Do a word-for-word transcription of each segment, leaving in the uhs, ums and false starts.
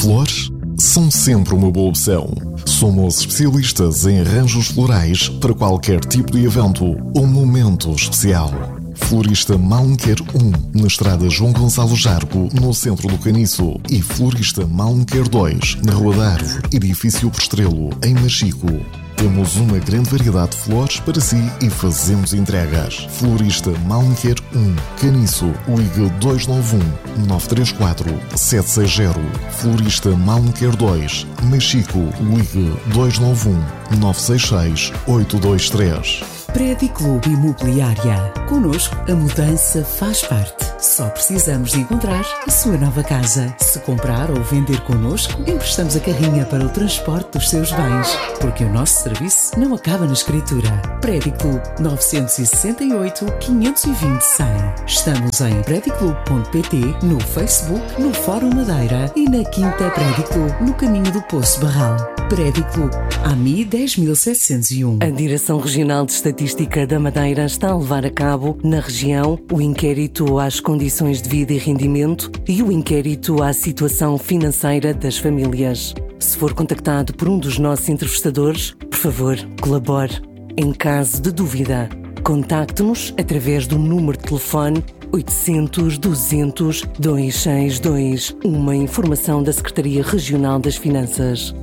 Flores são sempre uma boa opção. Somos especialistas em arranjos florais para qualquer tipo de evento ou momento especial. Florista Malmequer um, na estrada João Gonçalo Jargo, no centro do Caniço. E Florista Malmequer dois, na Rua da Árvore, edifício Postrelo, em Machico. Temos uma grande variedade de flores para si e fazemos entregas. Florista Malmequer um, Caniço, ligue dois nove um, nove três quatro, sete seis zero. Florista Malmequer dois, Machico, ligue dois nove um, nove seis seis, oito dois três. Prédio Clube Imobiliária. Connosco, a mudança faz parte. Só precisamos de encontrar a sua nova casa. Se comprar ou vender connosco, emprestamos a carrinha para o transporte dos seus bens. Porque o nosso serviço não acaba na escritura. Prédio Clube nove seis oito, quinhentos e vinte, cem. Estamos em prédio clube ponto pt, no Facebook, no Fórum Madeira e na Quinta Prédio Clube, no caminho do Poço Barral. Prédio Clube, A M I dez mil setecentos e um. A Direção Regional de Estatística da Madeira está a levar a cabo, na região, o inquérito às condições de vida e rendimento e o inquérito à situação financeira das famílias. Se for contactado por um dos nossos entrevistadores, por favor, colabore. Em caso de dúvida, contacte-nos através do número de telefone oitocentos, duzentos, duzentos e sessenta e dois, uma informação da Secretaria Regional das Finanças.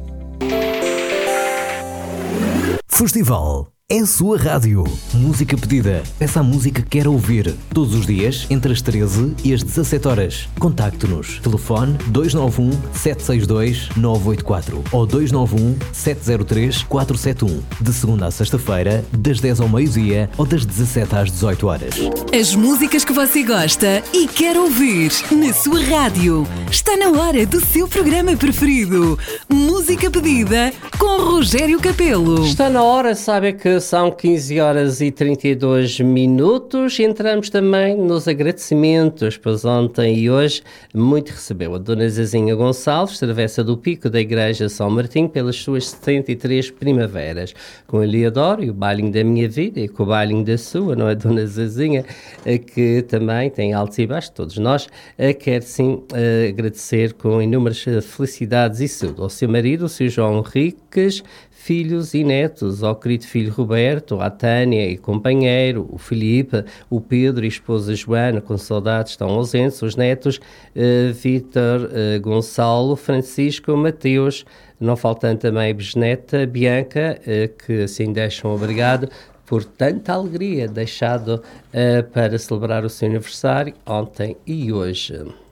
Festival é a sua rádio. Música pedida. Peça a música que quer ouvir. Todos os dias, entre as treze e as dezassete horas. Contacte-nos. Telefone dois nove um, sete seis dois, nove oito quatro ou dois nove um, sete zero três, quatro sete um. De segunda a sexta-feira, das dez ao meio-dia ou das dezassete às dezoito horas. As músicas que você gosta e quer ouvir na sua rádio. Está na hora do seu programa preferido. Música pedida com Rogério Capelo. Está na hora, sabe que são quinze horas e trinta e dois minutos. Entramos também nos agradecimentos, pois ontem e hoje muito recebeu a Dona Zezinha Gonçalves, travessa do Pico da Igreja São Martinho, pelas suas setenta e três primaveras. Com ele adoro e o bailinho da minha vida e com o bailinho da sua, não é, Dona Zezinha, que também tem altos e baixos, todos nós, quer sim agradecer com inúmeras felicidades e saúde ao seu marido, o seu João Henriques, filhos e netos, ao querido filho Roberto, à Tânia e companheiro, o Filipe, o Pedro e a esposa Joana, com saudades, estão ausentes, os netos, uh, Vítor, uh, Gonçalo, Francisco, Mateus, não faltando também a bisneta Bianca, uh, que assim deixam obrigado por tanta alegria deixado uh, para celebrar o seu aniversário ontem e hoje.